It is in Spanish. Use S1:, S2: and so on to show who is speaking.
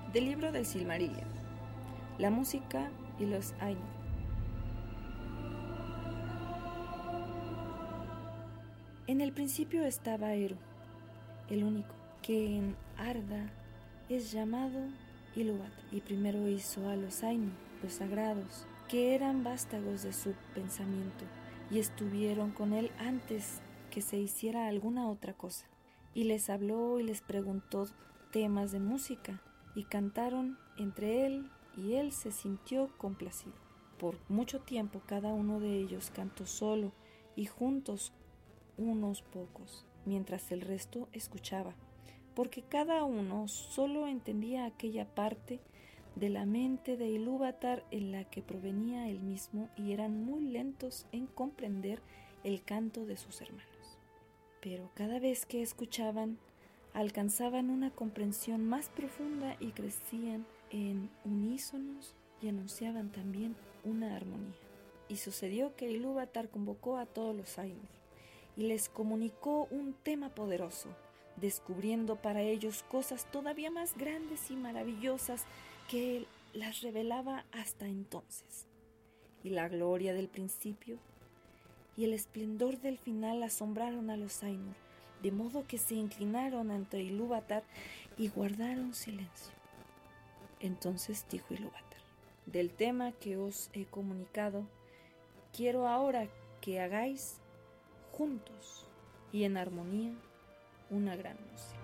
S1: Del libro del Silmarillion, la música y los Ainur. En el principio estaba Eru, el único, que en Arda es llamado Ilúvatar, y primero hizo a los Ainur, los sagrados, que eran vástagos de su pensamiento, y estuvieron con él antes que se hiciera alguna otra cosa. Y les habló y les preguntó temas de música, y cantaron entre él, y él se sintió complacido. Por mucho tiempo cada uno de ellos cantó solo y juntos unos pocos, mientras el resto escuchaba, porque cada uno solo entendía aquella parte de la mente de Ilúvatar en la que provenía él mismo, y eran muy lentos en comprender el canto de sus hermanos. Pero cada vez que escuchaban, alcanzaban una comprensión más profunda y crecían en unísonos y anunciaban también una armonía. Y sucedió que Ilúvatar convocó a todos los Ainur y les comunicó un tema poderoso, descubriendo para ellos cosas todavía más grandes y maravillosas que él las revelaba hasta entonces. Y la gloria del principio y el esplendor del final asombraron a los Ainur, de modo que se inclinaron ante Ilúvatar y guardaron silencio. Entonces dijo Ilúvatar: del tema que os he comunicado, quiero ahora que hagáis juntos y en armonía una gran música.